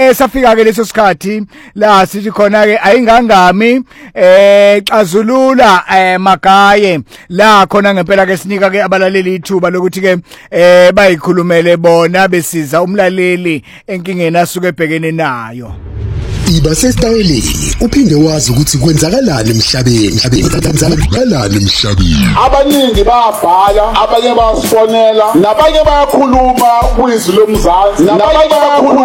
safika ke leso sikhathi la sithi khona ke ayingangami xazulula magaye la khona ngempela ke sinika ke abalaleli ithuba lokuthi ke bayikhulumele bona besiza umlaleli enkingeni asuke ebhekene nayo. Iba sesitayeleni uphinde wazi ukuthi kwenzakalani emhlabeni abaningi bayabhala abanye bayasifonela nabanye bayakhuluma kwizwi lomzansi nabanye bayakhuluma